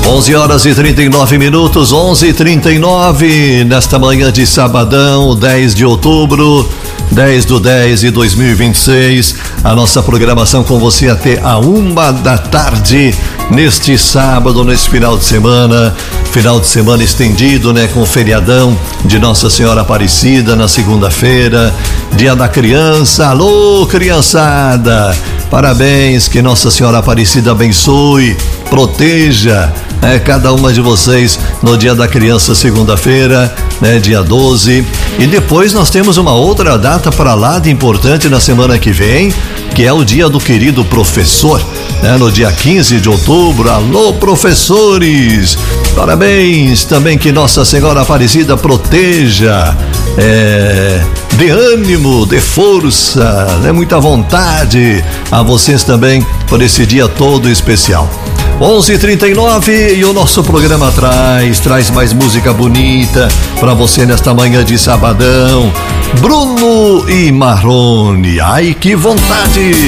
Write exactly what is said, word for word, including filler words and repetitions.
onze horas e trinta e nove minutos, onze e trinta e nove, nesta manhã de sabadão, dez de outubro, dez do dez de dois mil e vinte e seis, a nossa programação com você até a uma da tarde, neste sábado, nesse final de semana, final de semana estendido, né, com o feriadão de Nossa Senhora Aparecida na segunda-feira, dia da criança. Alô, criançada, parabéns, que Nossa Senhora Aparecida abençoe, proteja é, cada uma de vocês no dia da criança, segunda-feira, né, dia doze. E depois nós temos uma outra data para lá de importante na semana que vem, que é o dia do querido professor, né, no dia quinze de outubro. Alô, professores, parabéns, também que Nossa Senhora Aparecida proteja, é, dê ânimo, dê força, né, muita vontade a vocês também por esse dia todo especial. onze e trinta e nove, e o nosso programa traz, traz mais música bonita pra você nesta manhã de sabadão. Bruno e Marrone, ai que vontade!